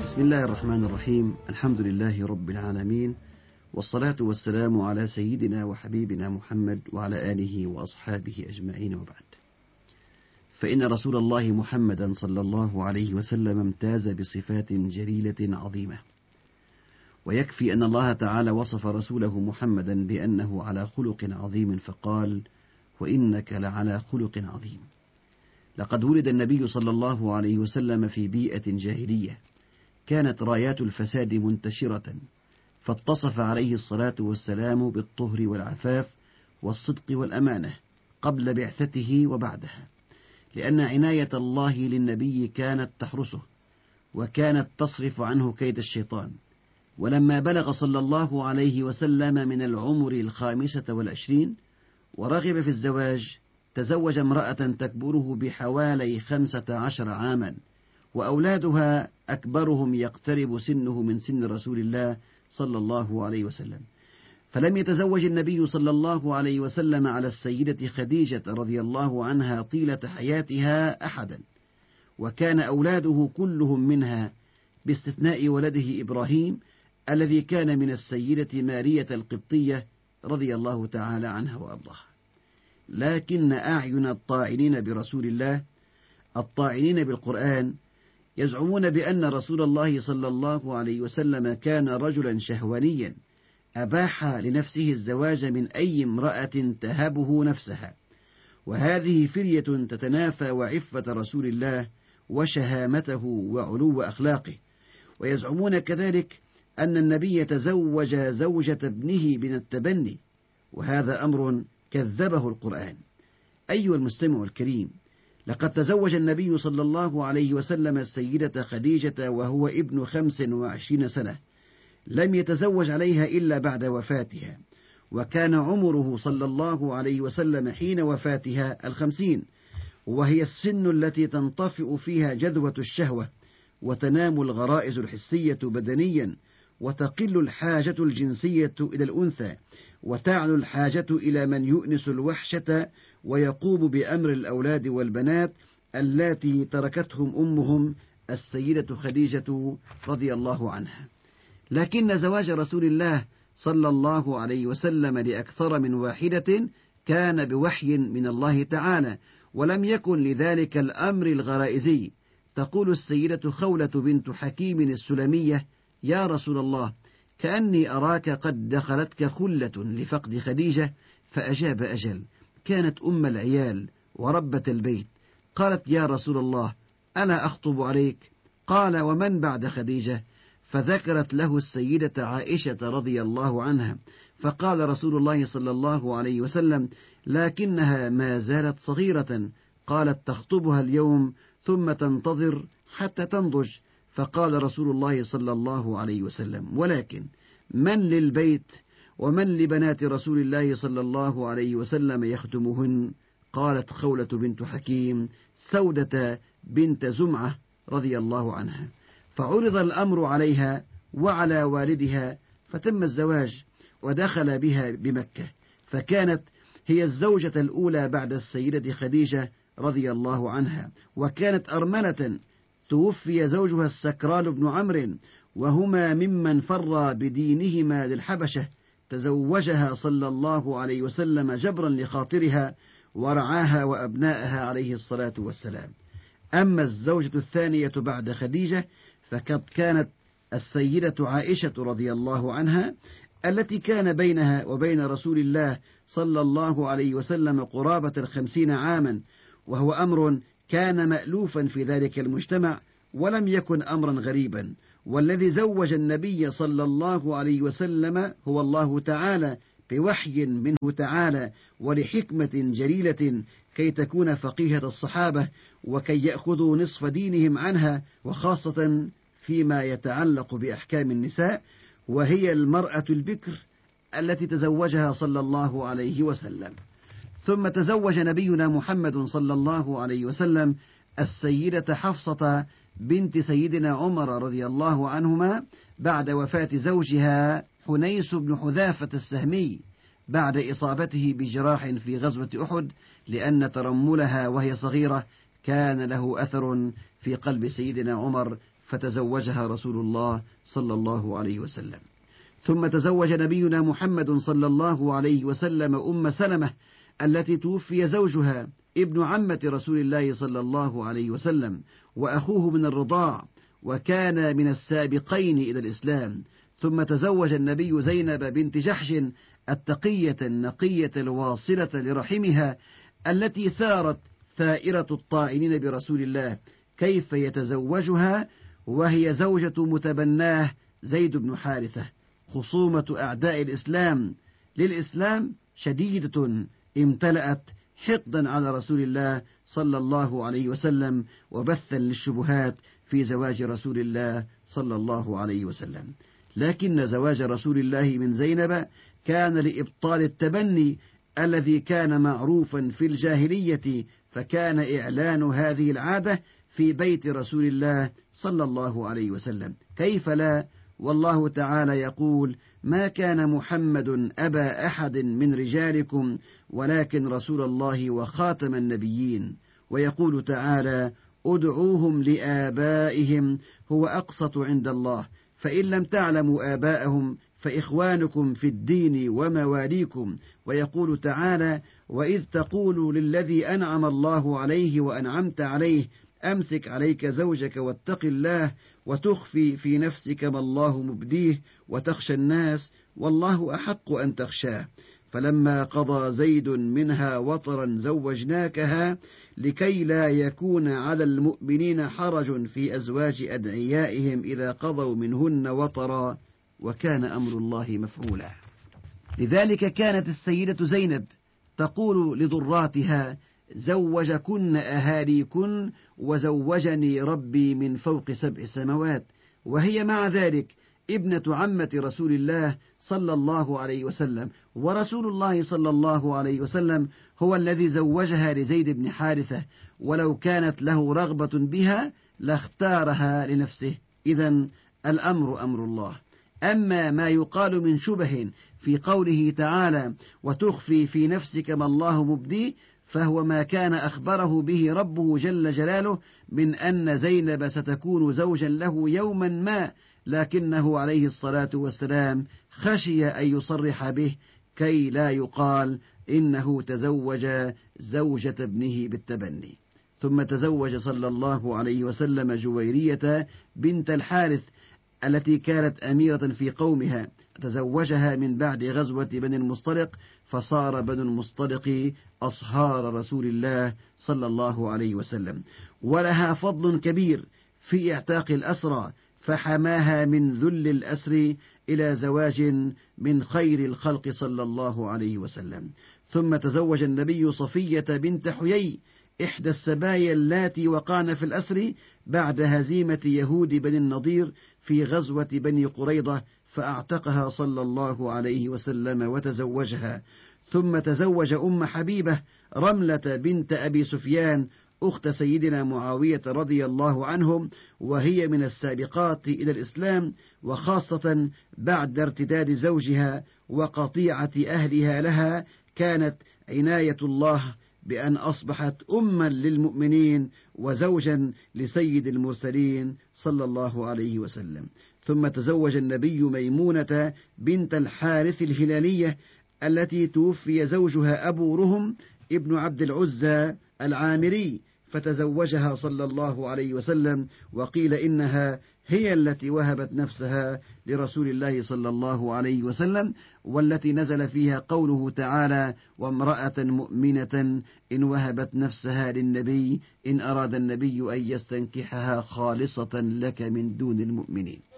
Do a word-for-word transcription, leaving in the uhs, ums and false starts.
بسم الله الرحمن الرحيم. الحمد لله رب العالمين، والصلاة والسلام على سيدنا وحبيبنا محمد وعلى آله وأصحابه أجمعين، وبعد. فإن رسول الله محمدا صلى الله عليه وسلم امتاز بصفات جليلة عظيمة، ويكفي أن الله تعالى وصف رسوله محمدا بأنه على خلق عظيم فقال: وإنك لعلى خلق عظيم. لقد ولد النبي صلى الله عليه وسلم في بيئة جاهلية كانت رايات الفساد منتشرة، فاتصف عليه الصلاة والسلام بالطهر والعفاف والصدق والأمانة قبل بعثته وبعدها، لأن عناية الله للنبي كانت تحرسه وكانت تصرف عنه كيد الشيطان. ولما بلغ صلى الله عليه وسلم من العمر الخامسة والعشرين ورغب في الزواج، تزوج امرأة تكبره بحوالي خمسة عشر عاما، وأولادها أكبرهم يقترب سنه من سن رسول الله صلى الله عليه وسلم. فلم يتزوج النبي صلى الله عليه وسلم على السيدة خديجة رضي الله عنها طيلة حياتها أحدا، وكان أولاده كلهم منها باستثناء ولده إبراهيم الذي كان من السيدة مارية القبطية رضي الله تعالى عنها وأرضاها. لكن أعين الطاعنين برسول الله الطاعنين بالقرآن يزعمون بأن رسول الله صلى الله عليه وسلم كان رجلا شهوانيا أباح لنفسه الزواج من أي امرأة تهبه نفسها، وهذه فرية تتنافى وعفة رسول الله وشهامته وعلو أخلاقه. ويزعمون كذلك أن النبي تزوج زوجة ابنه من التبني، وهذا أمر كذبه القرآن. أيها المستمع الكريم، لقد تزوج النبي صلى الله عليه وسلم السيدة خديجة وهو ابن خمس وعشرين سنة، لم يتزوج عليها إلا بعد وفاتها، وكان عمره صلى الله عليه وسلم حين وفاتها الخمسين، وهي السن التي تنطفئ فيها جذوة الشهوة وتنام الغرائز الحسية بدنيا، وتقل الحاجة الجنسية إلى الأنثى، وتعلو الحاجة إلى من يؤنس الوحشة ويقوم بأمر الأولاد والبنات اللاتي تركتهم أمهم السيدة خديجة رضي الله عنها. لكن زواج رسول الله صلى الله عليه وسلم لأكثر من واحدة كان بوحي من الله تعالى، ولم يكن لذلك الأمر الغرائزي. تقول السيدة خولة بنت حكيم السلمية: يا رسول الله، كأني أراك قد دخلتك خلة لفقد خديجة. فأجاب: أجل، كانت أم العيال وربة البيت. قالت: يا رسول الله، ألا أخطب عليك؟ قال: ومن بعد خديجة؟ فذكرت له السيدة عائشة رضي الله عنها، فقال رسول الله صلى الله عليه وسلم: لكنها ما زالت صغيرة. قالت: تخطبها اليوم ثم تنتظر حتى تنضج. فقال رسول الله صلى الله عليه وسلم: ولكن من للبيت ومن لبنات رسول الله صلى الله عليه وسلم يخدمهن؟ قالت خولة بنت حكيم: سودة بنت زمعة رضي الله عنها. فعرض الأمر عليها وعلى والدها، فتم الزواج ودخل بها بمكة، فكانت هي الزوجة الأولى بعد السيدة خديجة رضي الله عنها، وكانت أرملة توفي زوجها السكران بن عمرو، وهما ممن فر بدينهما للحبشة. تزوجها صلى الله عليه وسلم جبرا لخاطرها، ورعاها وأبنائها عليه الصلاة والسلام. أما الزوجة الثانية بعد خديجة فقد كانت السيدة عائشة رضي الله عنها، التي كان بينها وبين رسول الله صلى الله عليه وسلم قرابة الخمسين عاما، وهو أمر كان مألوفا في ذلك المجتمع ولم يكن أمرا غريبا. والذي زوج النبي صلى الله عليه وسلم هو الله تعالى بوحي منه تعالى ولحكمة جليلة، كي تكون فقيهة الصحابة وكي يأخذوا نصف دينهم عنها، وخاصة فيما يتعلق بأحكام النساء، وهي المرأة البكر التي تزوجها صلى الله عليه وسلم. ثم تزوج نبينا محمد صلى الله عليه وسلم السيدة حفصة بنت سيدنا عمر رضي الله عنهما بعد وفاة زوجها حنيس بن حذافة السهمي بعد إصابته بجراح في غزوة أحد، لأن ترملها وهي صغيرة كان له أثر في قلب سيدنا عمر، فتزوجها رسول الله صلى الله عليه وسلم. ثم تزوج نبينا محمد صلى الله عليه وسلم أم سلمة التي توفي زوجها ابن عمة رسول الله صلى الله عليه وسلم وأخوه من الرضاع، وكان من السابقين إلى الإسلام. ثم تزوج النبي زينب بنت جحش التقية النقية الواصلة لرحمها التي ثارت ثائرة الطائنين برسول الله. كيف يتزوجها وهي زوجة متبناه زيد بن حارثة؟ خصومة أعداء الإسلام للإسلام شديدة امتلأت حقدا على رسول الله صلى الله عليه وسلم وبثا للشبهات في زواج رسول الله صلى الله عليه وسلم. لكن زواج رسول الله من زينب كان لإبطال التبني الذي كان معروفا في الجاهلية، فكان إعلان هذه العادة في بيت رسول الله صلى الله عليه وسلم. كيف لا؟ والله تعالى يقول: ما كان محمد أبا أحد من رجالكم ولكن رسول الله وخاتم النبيين. ويقول تعالى: ادعوهم لآبائهم هو أقسط عند الله فإن لم تعلموا آباءهم فإخوانكم في الدين ومواليكم. ويقول تعالى: وإذ تقول للذي أنعم الله عليه وأنعمت عليه أمسك عليك زوجك واتق الله وتخفي في نفسك ما الله مبديه وتخشى الناس والله أحق أن تخشاه. فلما قضى زيد منها وطرا زوجناكها لكي لا يكون على المؤمنين حرج في أزواج أدعيائهم إذا قضوا منهن وطرا وكان أمر الله مفعولا. لذلك كانت السيدة زينب تقول لضراتها: زوجكن أهاليكن وزوجني ربي من فوق سبع سماوات، وهي مع ذلك ابنة عمة رسول الله صلى الله عليه وسلم، ورسول الله صلى الله عليه وسلم هو الذي زوجها لزيد بن حارثة، ولو كانت له رغبة بها لاختارها لنفسه. إذن الأمر أمر الله. أما ما يقال من شبه في قوله تعالى: وتخفي في نفسك ما الله مبديه، فهو ما كان أخبره به ربه جل جلاله من أن زينب ستكون زوجا له يوما ما، لكنه عليه الصلاة والسلام خشي أن يصرح به كي لا يقال إنه تزوج زوجة ابنه بالتبني. ثم تزوج صلى الله عليه وسلم جويرية بنت الحارث التي كانت أميرة في قومها، تزوجها من بعد غزوة بني المصطلق، فصار بنو المصطلق أصهار رسول الله صلى الله عليه وسلم. ولها فضل كبير في اعتاق الأسرى، فحماها من ذل الأسر إلى زواج من خير الخلق صلى الله عليه وسلم. ثم تزوج النبي صفية بنت حيي إحدى السبايا اللاتي وقعن في الأسر بعد هزيمة يهود بني النضير في غزوة بني قريظة، فأعتقها صلى الله عليه وسلم وتزوجها. ثم تزوج أم حبيبة رملة بنت أبي سفيان أخت سيدنا معاوية رضي الله عنهم، وهي من السابقات إلى الإسلام، وخاصة بعد ارتداد زوجها وقطيعة أهلها لها كانت عناية الله بأن أصبحت أما للمؤمنين وزوجا لسيد المرسلين صلى الله عليه وسلم. ثم تزوج النبي ميمونة بنت الحارث الهلالية التي توفي زوجها أبو رهم ابن عبد العزى العامري، فتزوجها صلى الله عليه وسلم، وقيل إنها هي التي وهبت نفسها لرسول الله صلى الله عليه وسلم، والتي نزل فيها قوله تعالى: وامرأة مؤمنة إن وهبت نفسها للنبي إن أراد النبي أن يستنكحها خالصة لك من دون المؤمنين.